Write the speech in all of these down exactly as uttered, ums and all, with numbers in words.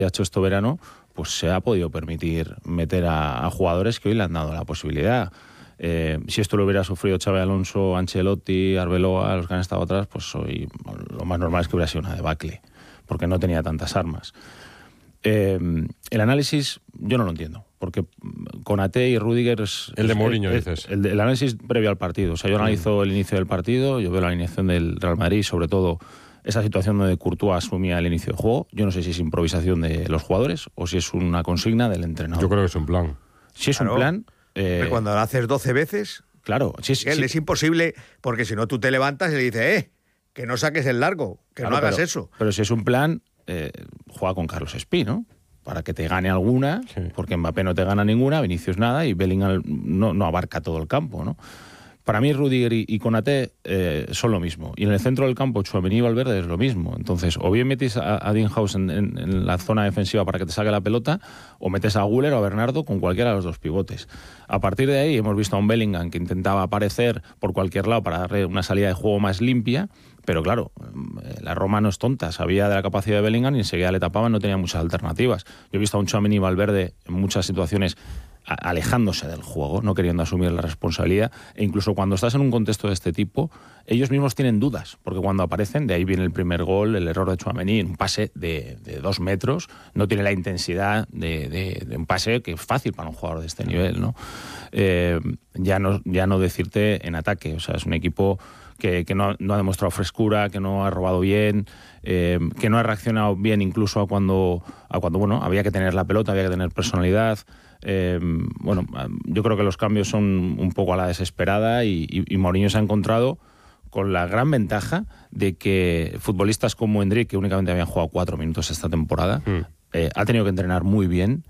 ha hecho este verano, pues se ha podido permitir meter a, a jugadores que hoy le han dado la posibilidad. Eh, si esto lo hubiera sufrido Xabi Alonso, Ancelotti, Arbeloa, los que han estado atrás, pues hoy lo más normal es que hubiera sido una debacle, porque no tenía tantas armas. Eh, el análisis yo no lo entiendo, porque Konaté y Rüdiger es... El de Mourinho, es, dices. El, el análisis previo al partido. O sea, yo analizo el inicio del partido, yo veo la alineación del Real Madrid, sobre todo esa situación donde Courtois asumía el inicio del juego. Yo no sé si es improvisación de los jugadores o si es una consigna del entrenador. Yo creo que es un plan. Si es Claro. un plan... Eh, Cuando lo haces doce veces, claro, si es, él si, es imposible, porque si no tú te levantas y le dices, eh, que no saques el largo, que claro, no hagas pero, eso. Pero si es un plan, eh, juega con Carlos Espí, ¿no? Para que te gane alguna, sí. porque Mbappé no te gana ninguna, Vinicius nada y Bellingham no, no abarca todo el campo, ¿no? Para mí Rüdiger y, y Konaté eh, son lo mismo. Y en el centro del campo Tchouaméni y Valverde es lo mismo. Entonces, o bien metes a, a Dienhaus en, en, en la zona defensiva para que te saque la pelota, o metes a Güler o a Bernardo con cualquiera de los dos pivotes. A partir de ahí hemos visto a un Bellingham que intentaba aparecer por cualquier lado para darle una salida de juego más limpia, pero claro, la Roma no es tonta, sabía de la capacidad de Bellingham y enseguida le tapaban, no tenía muchas alternativas. Yo he visto a un Tchouaméni y Valverde en muchas situaciones alejándose del juego, no queriendo asumir la responsabilidad, e incluso cuando estás en un contexto de este tipo, ellos mismos tienen dudas, porque cuando aparecen, de ahí viene el primer gol, el error de Tchouaméni, en un pase de, de dos metros, no tiene la intensidad de, de, de un pase que es fácil para un jugador de este nivel, ¿no? Eh, ya no, ya no decirte en ataque, o sea, es un equipo que, que no, no ha demostrado frescura, que no ha robado bien, eh, que no ha reaccionado bien incluso a cuando, a cuando bueno, había que tener la pelota, había que tener personalidad. Eh, bueno, yo creo que los cambios son un poco a la desesperada y, y, y Mourinho se ha encontrado con la gran ventaja de que futbolistas como Endrick, que únicamente habían jugado cuatro minutos esta temporada, mm. eh, ha tenido que entrenar muy bien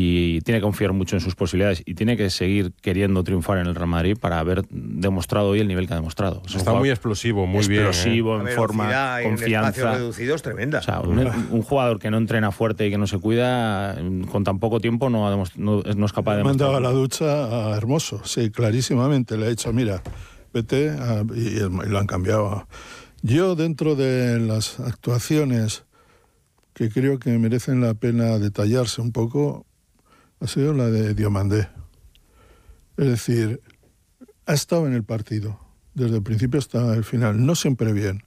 y tiene que confiar mucho en sus posibilidades y tiene que seguir queriendo triunfar en el Real Madrid para haber demostrado hoy el nivel que ha demostrado. Es Está muy explosivo, muy explosivo, bien. ¿eh? En forma, confianza. En reducido es tremenda. O sea, un, un jugador que no entrena fuerte y que no se cuida, con tan poco tiempo no, ha no, no es capaz de demostrar. Mandaba a la ducha a Hermoso, sí, clarísimamente. Le ha dicho, mira, vete, a, y, y lo han cambiado. Yo, dentro de las actuaciones que creo que merecen la pena detallarse un poco, ha sido la de Diomandé. Es decir, ha estado en el partido, desde el principio hasta el final, no siempre bien,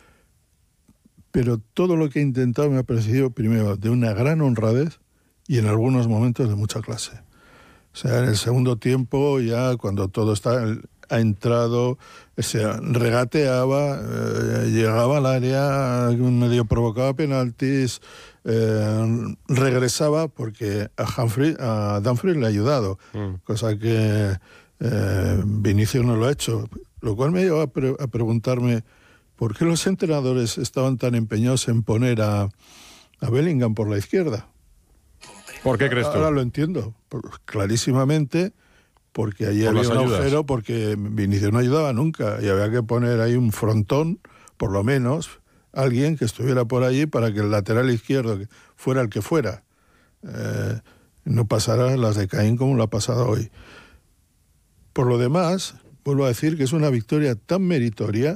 pero todo lo que ha intentado me ha parecido, primero, de una gran honradez y en algunos momentos de mucha clase. O sea, en el segundo tiempo, ya cuando todo está, ha entrado, o sea, regateaba, eh, llegaba al área, medio provocaba penaltis, eh, regresaba porque a, Humphrey, a Dumfries le ha ayudado, mm. cosa que eh, Vinicius no lo ha hecho. Lo cual me lleva a, pre- a preguntarme por qué los entrenadores estaban tan empeñados en poner a, a Bellingham por la izquierda. ¿Por qué crees tú? Ahora lo entiendo, clarísimamente, porque allí ¿Por había un ayudas? agujero, porque Vinicius no ayudaba nunca, y había que poner ahí un frontón, por lo menos, alguien que estuviera por allí para que el lateral izquierdo, fuera el que fuera, eh, no pasara las de Caín como lo ha pasado hoy. Por lo demás, vuelvo a decir que es una victoria tan meritoria,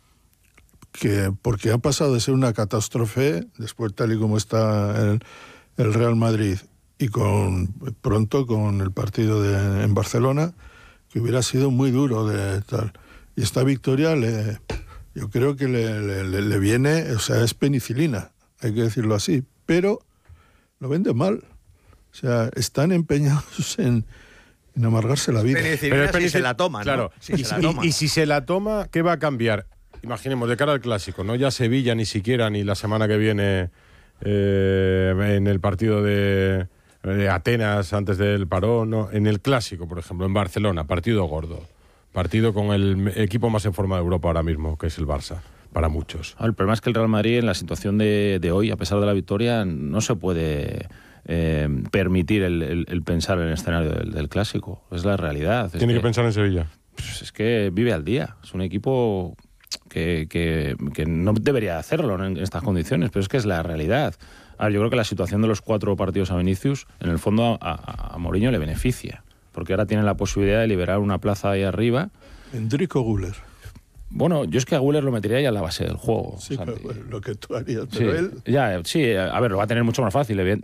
que porque ha pasado de ser una catástrofe, después tal y como está el, el Real Madrid, y con pronto con el partido de, en Barcelona, que hubiera sido muy duro de tal. Y esta victoria le, yo creo que le, le, le viene, o sea, es penicilina, hay que decirlo así, pero lo venden mal. O sea, están empeñados en, en amargarse la vida. Penicilina, pero penicil... si se la toma, claro. ¿no? Si y, se la toma. Y, y si se la toma, ¿qué va a cambiar? Imaginemos, de cara al Clásico, no ya Sevilla ni siquiera, ni la semana que viene eh, en el partido de... de Atenas antes del parón, no, en el Clásico, por ejemplo, en Barcelona, partido gordo, partido con el equipo más en forma de Europa ahora mismo, que es el Barça, para muchos. El problema es que el Real Madrid en la situación de, de hoy, a pesar de la victoria, no se puede eh, permitir el, el, el pensar en el escenario del, del Clásico, es la realidad. Tiene es que, que pensar en Sevilla. Pues es que vive al día, es un equipo que, que, que no debería hacerlo en estas condiciones, pero es que es la realidad. Ahora, yo creo que la situación de los cuatro partidos a Vinicius, en el fondo a, a, a Mourinho le beneficia, porque ahora tiene la posibilidad de liberar una plaza ahí arriba. Endrick o Güler. Bueno, yo es que a Güler lo metería ya en la base del juego. Sí, Santi. pero, bueno, lo que tú harías, Sí, pero él... ya, sí, a ver, lo va a tener mucho más fácil, evident-